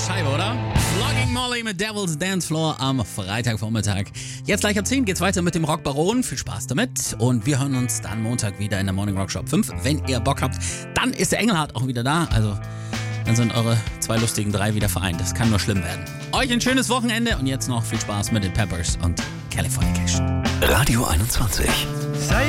Scheibe, oder? Flogging Molly mit Devil's Dance Floor am Freitagvormittag. Jetzt gleich ab 10 geht's weiter mit dem Rockbaron. Viel Spaß damit. Und wir hören uns dann Montag wieder in der Morning Rock Shop 5. Wenn ihr Bock habt, dann ist der Engelhardt auch wieder da. Also, dann sind eure zwei lustigen drei wieder vereint. Das kann nur schlimm werden. Euch ein schönes Wochenende und jetzt noch viel Spaß mit den Peppers und Californication. Radio 21.